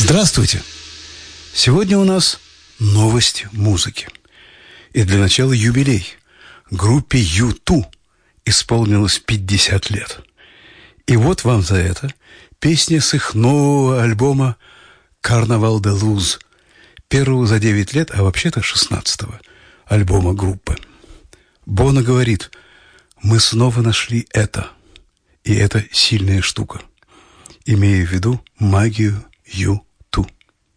Здравствуйте! Сегодня у нас новость музыки. И для начала юбилей. Группе U2 исполнилось 50 лет. И вот вам за это песня с их нового альбома «Carnaval de Luz», первого за 9 лет, а вообще-то 16-го альбома группы. Боно говорит: «Мы снова нашли это, и это сильная штука», имея в виду магию U2.